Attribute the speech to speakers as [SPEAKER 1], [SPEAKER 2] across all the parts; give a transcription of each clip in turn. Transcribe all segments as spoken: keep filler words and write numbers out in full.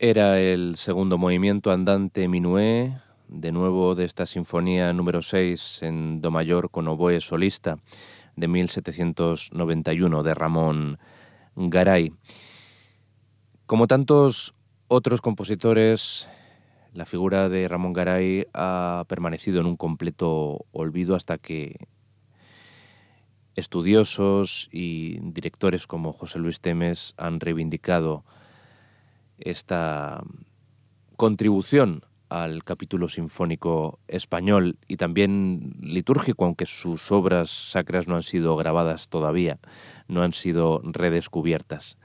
[SPEAKER 1] Era el segundo movimiento andante minué, de nuevo de esta sinfonía número seis en do mayor con oboe solista de mil setecientos noventa y uno de Ramón Garay. Como tantos otros compositores, la figura de Ramón Garay ha permanecido en un completo olvido hasta que estudiosos y directores como José Luis Temes han reivindicado esta contribución al capítulo sinfónico español y también litúrgico, aunque sus obras sacras no han sido grabadas todavía, no han sido redescubiertas.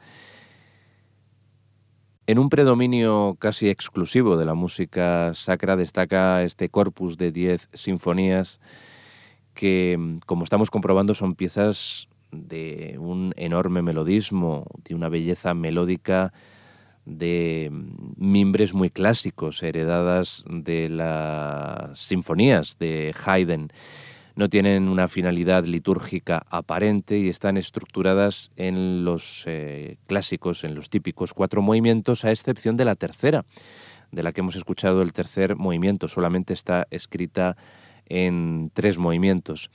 [SPEAKER 1] En un predominio casi exclusivo de la música sacra destaca este corpus de diez sinfonías que, como estamos comprobando, son piezas de un enorme melodismo, de una belleza melódica, de mimbres muy clásicos, heredadas de las sinfonías de Haydn. No tienen una finalidad litúrgica aparente y están estructuradas en los eh, clásicos, en los típicos cuatro movimientos, a excepción de la tercera, de la que hemos escuchado el tercer movimiento. Solamente está escrita en tres movimientos.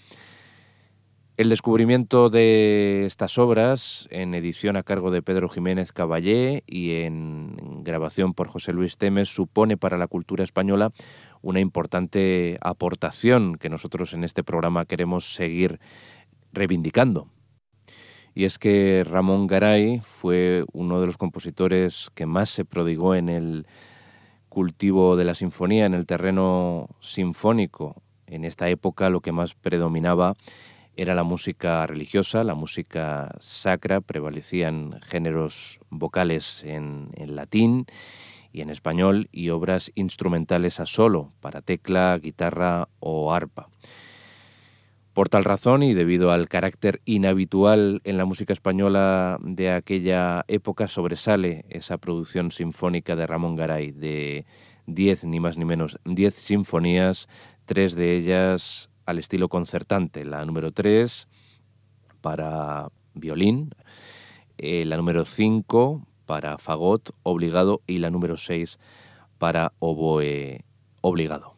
[SPEAKER 1] El descubrimiento de estas obras, en edición a cargo de Pedro Jiménez Caballé y en grabación por José Luis Temes, supone para la cultura española una importante aportación que nosotros en este programa queremos seguir reivindicando. Y es que Ramón Garay fue uno de los compositores que más se prodigó en el cultivo de la sinfonía, en el terreno sinfónico. En esta época lo que más predominaba era la música religiosa, la música sacra, prevalecían géneros vocales en, en latín y en español y obras instrumentales a solo, para tecla, guitarra o arpa. Por tal razón, y debido al carácter inhabitual en la música española de aquella época, sobresale esa producción sinfónica de Ramón Garay, de diez, ni más ni menos, diez sinfonías, tres de ellas al estilo concertante, la número tres para violín, eh, la número cinco para fagot obligado y la número seis para oboe obligado.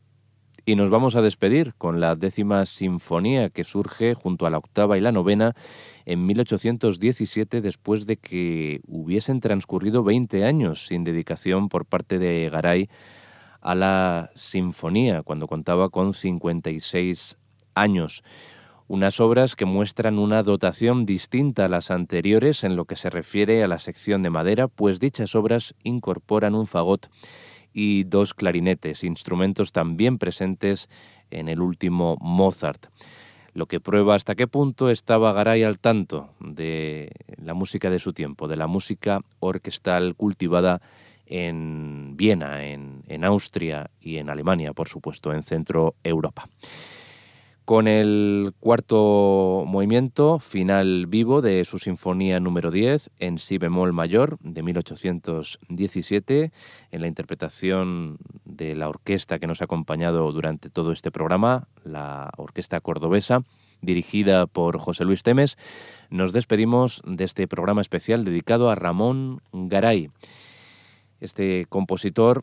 [SPEAKER 1] Y nos vamos a despedir con la décima sinfonía, que surge junto a la octava y la novena en mil ochocientos diecisiete, después de que hubiesen transcurrido veinte años sin dedicación por parte de Garay a la sinfonía, cuando contaba con cincuenta y seis años. Unas obras que muestran una dotación distinta a las anteriores en lo que se refiere a la sección de madera, pues dichas obras incorporan un fagot y dos clarinetes, instrumentos también presentes en el último Mozart, lo que prueba hasta qué punto estaba Garay al tanto de la música de su tiempo, de la música orquestal cultivada en Viena, en, en Austria y en Alemania, por supuesto, en Centro Europa. Con el cuarto movimiento, final vivo de su sinfonía número diez, en si bemol mayor, de mil ochocientos diecisiete, en la interpretación de la orquesta que nos ha acompañado durante todo este programa, la Orquesta Cordobesa, dirigida por José Luis Temes, nos despedimos de este programa especial dedicado a Ramón Garay, este compositor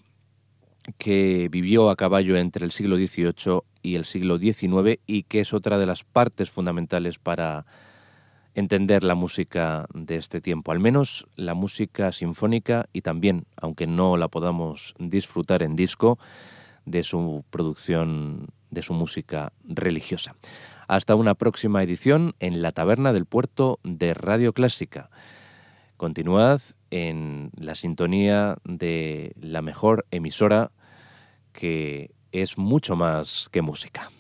[SPEAKER 1] que vivió a caballo entre el siglo dieciocho y el siglo diecinueve y que es otra de las partes fundamentales para entender la música de este tiempo, al menos la música sinfónica y también, aunque no la podamos disfrutar en disco, de su producción, de su música religiosa. Hasta una próxima edición en la Taberna del Puerto de Radio Clásica. Continuad en la sintonía de la mejor emisora, que es mucho más que música.